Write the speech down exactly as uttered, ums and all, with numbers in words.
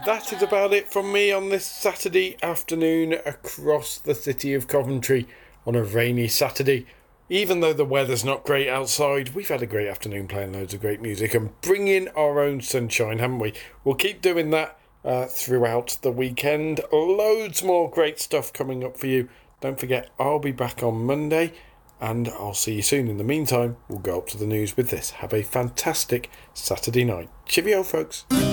that is about it from me on this Saturday afternoon across the city of Coventry on a rainy Saturday. Even though the weather's not great outside, we've had a great afternoon playing loads of great music and bringing our own sunshine, haven't we? We'll keep doing that uh, throughout the weekend. Loads more great stuff coming up for you. Don't forget, I'll be back on Monday, and I'll see you soon. In the meantime, we'll go up to the news with this. Have a fantastic Saturday night. Cheerio, folks.